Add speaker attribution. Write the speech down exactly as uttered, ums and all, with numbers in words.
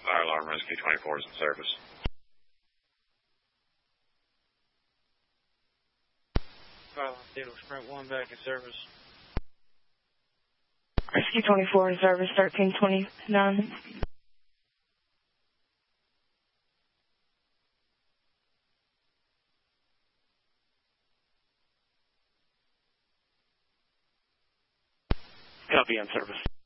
Speaker 1: Fire alarm rescue twenty-four is in service.
Speaker 2: Fire alarm Theodore Sprint one back in service.
Speaker 3: Rescue twenty-four in service, thirteen twenty-nine.
Speaker 4: Copy, in service.